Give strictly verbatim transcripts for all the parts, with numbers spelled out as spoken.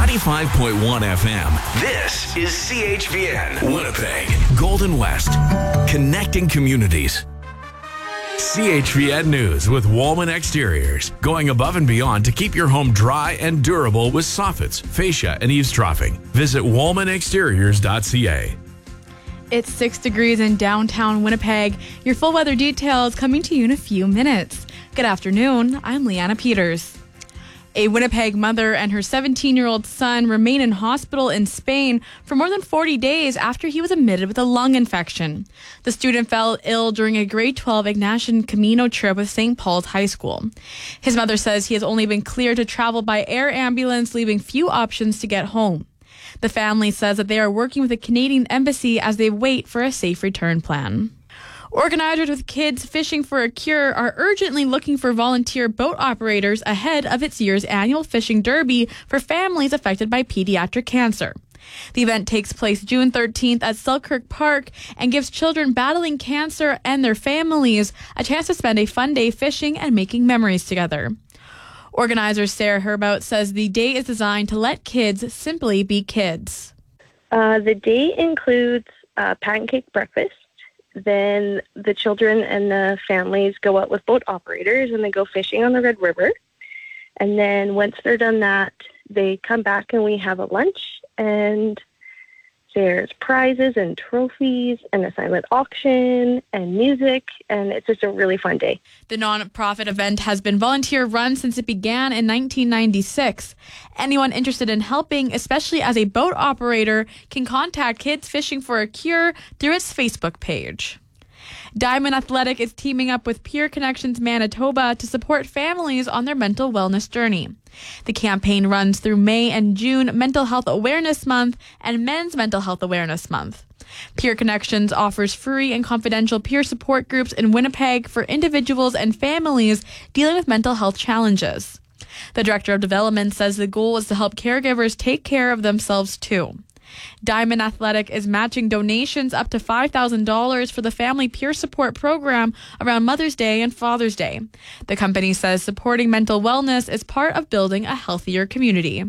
ninety-five point one F M. This is C H V N, Winnipeg, Golden West, connecting communities. C H V N News with Woolman Exteriors, going above and beyond to keep your home dry and durable with soffits, fascia, and eavesdropping. Visit woolman exteriors dot c a. It's six degrees in downtown Winnipeg. Your full weather details coming to you in a few minutes. Good afternoon. I'm Leanna Peters. A Winnipeg mother and her seventeen-year-old son remain in hospital in Spain for more than forty days after he was admitted with a lung infection. The student fell ill during a grade twelve Ignatian Camino trip with Saint Paul's High School. His mother says he has only been cleared to travel by air ambulance, leaving few options to get home. The family says that they are working with the Canadian Embassy as they wait for a safe return plan. Organizers with Kids Fishing for a Cure are urgently looking for volunteer boat operators ahead of its year's annual fishing derby for families affected by pediatric cancer. The event takes place June thirteenth at Selkirk Park and gives children battling cancer and their families a chance to spend a fun day fishing and making memories together. Organizer Sarah Herbout says the day is designed to let kids simply be kids. Uh, the day includes a pancake breakfast. Then the children and the families go out with boat operators and they go fishing on the Red River. And then once they're done that, they come back and we have a lunch, and there's prizes and trophies and a silent auction and music, and it's just a really fun day. The non-profit event has been volunteer run since it began in nineteen ninety-six. Anyone interested in helping, especially as a boat operator, can contact Kids Fishing for a Cure through its Facebook page. Diamond Athletic is teaming up with Peer Connections Manitoba to support families on their mental wellness journey. The campaign runs through May and June Mental Health Awareness Month and Men's Mental Health Awareness Month. Peer Connections offers free and confidential peer support groups in Winnipeg for individuals and families dealing with mental health challenges. The Director of Development says the goal is to help caregivers take care of themselves too. Diamond Athletic is matching donations up to five thousand dollars for the Family Peer Support Program around Mother's Day and Father's Day. The company says supporting mental wellness is part of building a healthier community.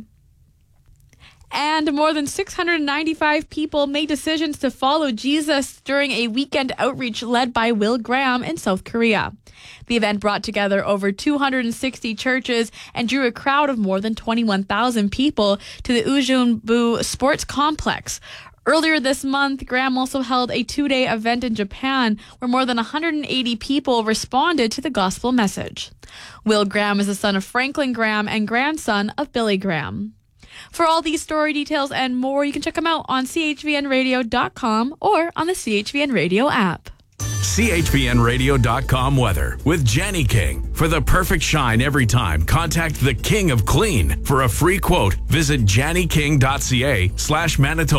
And more than six hundred ninety-five people made decisions to follow Jesus during a weekend outreach led by Will Graham in South Korea. The event brought together over two hundred sixty churches and drew a crowd of more than twenty-one thousand people to the Ujunbu Sports Complex. Earlier this month, Graham also held a two-day event in Japan where more than one hundred eighty people responded to the gospel message. Will Graham is the son of Franklin Graham and grandson of Billy Graham. For all these story details and more, you can check them out on c h v n radio dot com or on the C H V N Radio app. C H V N radio dot com weather with Jenny King. For the perfect shine every time, contact the King of Clean. For a free quote, visit jenny king dot c a slash Manitoba.